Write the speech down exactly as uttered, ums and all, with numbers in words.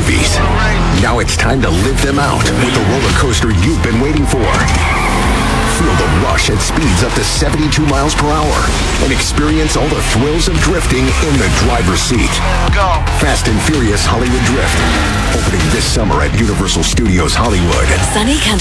movies. Now it's time to live them out with the roller coaster you've been waiting for. Feel the rush at speeds up to seventy-two miles per hour and experience all the thrills of drifting in the driver's seat. Go. Fast and Furious Hollywood Drift, opening this summer at Universal Studios Hollywood. Sunny Country